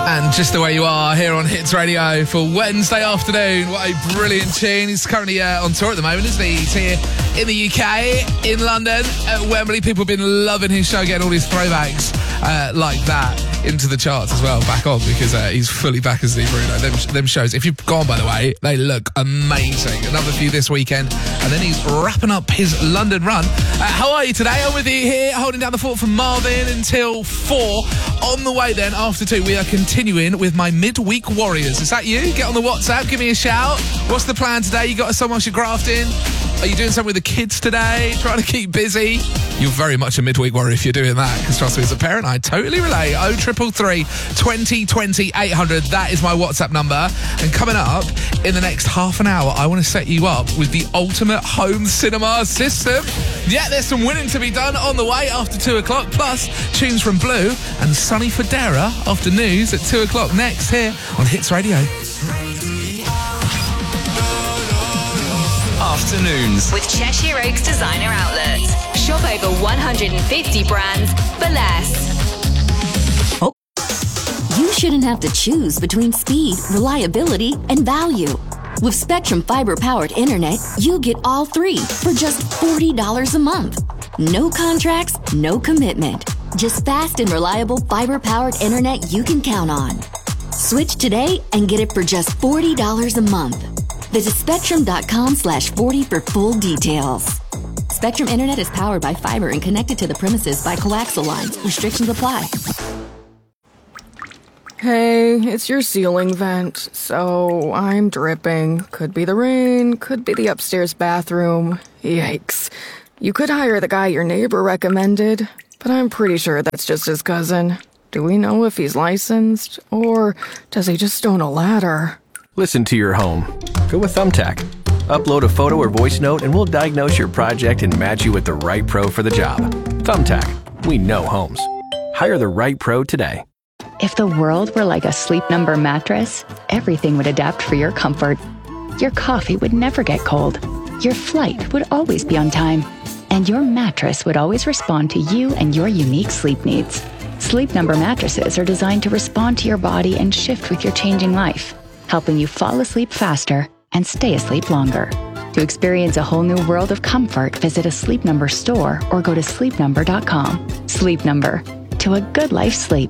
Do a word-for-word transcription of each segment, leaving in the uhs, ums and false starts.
And Just the Way You Are here on Hits Radio for Wednesday afternoon. What a brilliant tune. He's currently uh, on tour at the moment, isn't he? He's here in the U K, in London, at Wembley. People have been loving his show, getting all these throwbacks uh, like that into the charts as well, back on, because uh, he's fully back as Steve Bruno. Them, them shows, if you've gone, by the way, they look amazing. Another few this weekend, and then he's wrapping up his London run. Uh, how are you today? I'm with you here, holding down the fort for Marvin until four. On the way then, after two, we are continuing with my midweek warriors. Is that you? Get on the WhatsApp, give me a shout. What's the plan today? You got someone else you're grafting? Are you doing something with the kids today? Trying to keep busy? You're very much a midweek warrior if you're doing that, because trust me, as a parent, I totally relate. oh triple three, twenty, twenty, eight hundred. That is my WhatsApp number. And coming up in the next half an hour, I want to set you up with the ultimate home cinema system. Yeah, there's some winning to be done on the way after two o'clock, plus tunes from Blue and Sonny Fodera after news at two o'clock next here on Hits Radio. Afternoons with Cheshire Oaks Designer Outlets. Shop over one hundred fifty brands for less. Oh. You shouldn't have to choose between speed, reliability, and value. With Spectrum fiber-powered internet, you get all three for just forty dollars a month. No contracts, no commitment. Just fast and reliable fiber-powered internet you can count on. Switch today and get it for just forty dollars a month. Visit spectrum.com slash 40 for full details. Spectrum Internet is powered by fiber and connected to the premises by coaxial lines. Restrictions apply. Hey, it's your ceiling vent. So I'm dripping. Could be the rain, could be the upstairs bathroom. Yikes. You could hire the guy your neighbor recommended, but I'm pretty sure that's just his cousin. Do we know if he's licensed, or does he just own a ladder? Listen to your home. Go with Thumbtack. Upload a photo or voice note and we'll diagnose your project and match you with the right pro for the job. Thumbtack. We know homes. Hire the right pro today. If the world were like a Sleep Number mattress, everything would adapt for your comfort. Your coffee would never get cold. Your flight would always be on time. And your mattress would always respond to you and your unique sleep needs. Sleep Number mattresses are designed to respond to your body and shift with your changing life, helping you fall asleep faster and stay asleep longer. To experience a whole new world of comfort, visit a Sleep Number store or go to sleep number dot com. Sleep Number. To a good life sleep.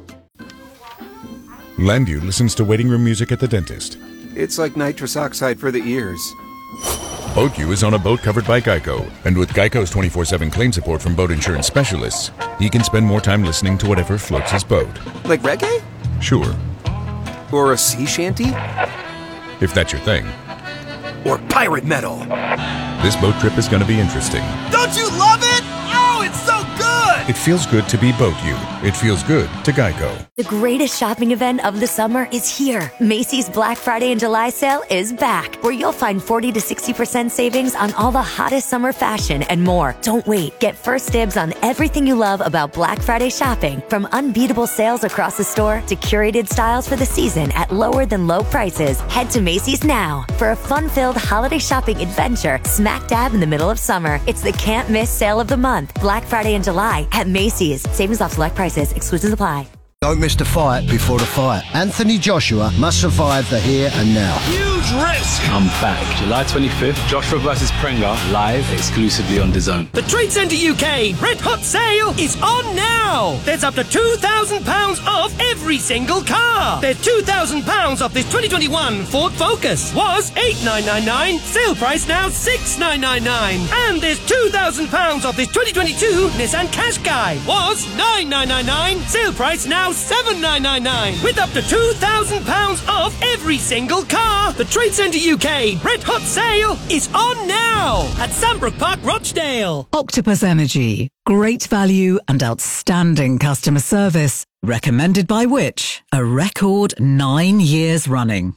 Landview listens to waiting room music at the dentist. It's like nitrous oxide for the ears. BoatU is on a boat covered by Geico, and with Geico's twenty-four seven claim support from boat insurance specialists, he can spend more time listening to whatever floats his boat. Like reggae? Sure. Or a sea shanty? If that's your thing. Or pirate metal. This boat trip is going to be interesting. Don't you love it? Oh, it's so good! It feels good to be BoatU. It feels good to Geico. The greatest shopping event of the summer is here. Macy's Black Friday and July sale is back, where you'll find forty to sixty percent savings on all the hottest summer fashion and more. Don't wait. Get first dibs on everything you love about Black Friday shopping, from unbeatable sales across the store to curated styles for the season at lower than low prices. Head to Macy's now for a fun-filled holiday shopping adventure smack dab in the middle of summer. It's the can't miss sale of the month, Black Friday and July at Macy's. Savings off select prices. Exclusions apply. Don't miss the fight before the fight. Anthony Joshua must survive the here and now. Huge risk! I'm back. July twenty-fifth, Joshua versus Prenga, live exclusively on DAZN. The Trade Centre U K Red Hot Sale is on now! There's up to two thousand pounds off every single car! There's two thousand pounds off this twenty twenty-one Ford Focus. Was eight thousand nine hundred ninety-nine, sale price now six thousand nine hundred ninety-nine. And there's two thousand pounds off this twenty twenty-two Nissan Qashqai. Was nine thousand nine hundred ninety-nine, sale price now seven thousand nine hundred ninety-nine. With up to two thousand pounds off every single car. The Trade Centre U K Red Hot Sale is on now at Sandbrook Park, Rochdale. Octopus Energy. Great value and outstanding customer service. Recommended by which? A record nine years running.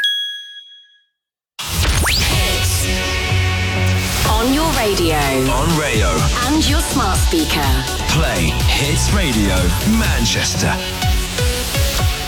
On your radio. On Rayo. And your smart speaker. Play Hits Radio Manchester.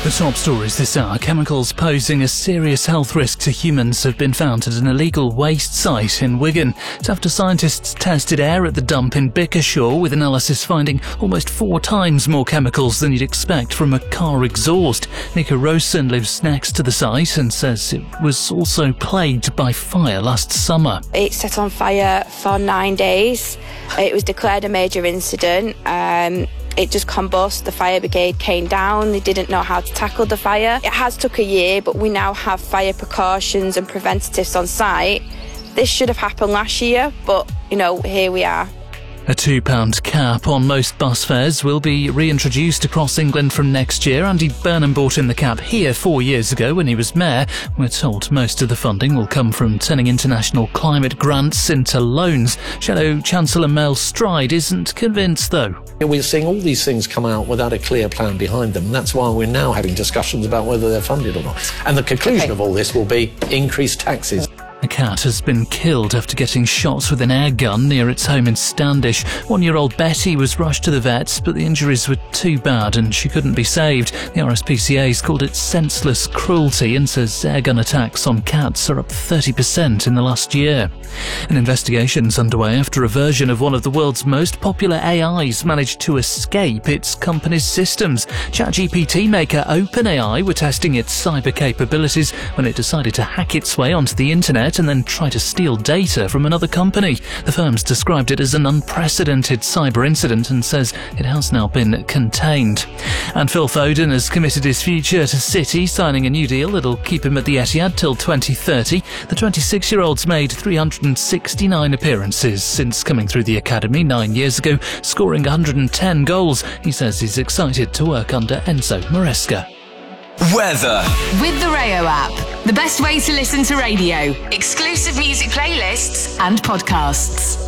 The top stories this hour. Chemicals posing a serious health risk to humans have been found at an illegal waste site in Wigan. It's after scientists tested air at the dump in Bickershaw, with analysis finding almost four times more chemicals than you'd expect from a car exhaust. Nicola Rosen lives next to the site and says it was also plagued by fire last summer. It set on fire for nine days. It was declared a major incident. Um, It just combusted. The fire brigade came down. They didn't know how to tackle the fire. It has took a year, but we now have fire precautions and preventatives on site. This should have happened last year, but, you know, here we are. A two pound cap on most bus fares will be reintroduced across England from next year. Andy Burnham bought in the cap here four years ago when he was mayor. We're told most of the funding will come from turning international climate grants into loans. Shadow Chancellor Mel Stride isn't convinced, though. We're seeing all these things come out without a clear plan behind them. That's why we're now having discussions about whether they're funded or not. And the conclusion okay. of all this will be increased taxes. A cat has been killed after getting shot with an air gun near its home in Standish. One-year-old Betty was rushed to the vets, but the injuries were too bad and she couldn't be saved. The R S P C A's called it senseless cruelty and says air gun attacks on cats are up thirty percent in the last year. An investigation's underway after a version of one of the world's most popular A Is managed to escape its company's systems. ChatGPT maker OpenAI were testing its cyber capabilities when it decided to hack its way onto the internet and then try to steal data from another company. The firm's described it as an unprecedented cyber incident and says it has now been contained. And Phil Foden has committed his future to City, signing a new deal that'll keep him at the Etihad till twenty thirty. The twenty-six-year-old's made three hundred sixty-nine appearances since coming through the academy nine years ago, scoring one hundred ten goals. He says he's excited to work under Enzo Maresca. Weather. With the Rayo app, the best way to listen to radio, exclusive music playlists and podcasts.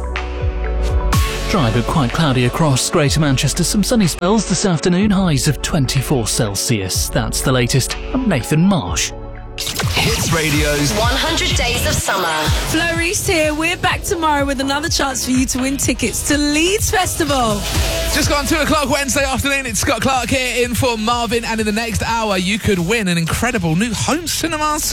Dry but quite cloudy across Greater Manchester. Some sunny spells this afternoon, highs of twenty-four Celsius. That's the latest. I'm Nathan Marsh. Hits Radio's one hundred Days of Summer. Flo Reese here. We're back tomorrow with another chance for you to win tickets to Leeds Festival. Just gone two o'clock Wednesday afternoon. It's Scott Clark here in for Marvin, and in the next hour you could win an incredible new home cinema